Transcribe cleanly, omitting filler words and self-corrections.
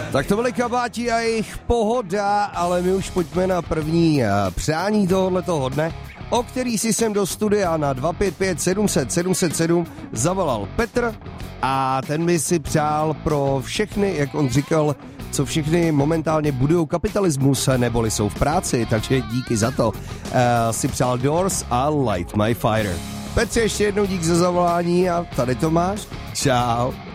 Tak to byly Kabáti a jejich Pohoda, ale my už pojďme na první přání tohoto dne, o který si sem do studia na 255 700 707 zavolal Petr a ten by si přál pro všechny, jak on říkal, co všechny momentálně budují kapitalismus, neboli jsou v práci, takže díky za to. Si přál Doors a Light My Fire. Petře, ještě jednou dík za zavolání a tady to máš. Čau.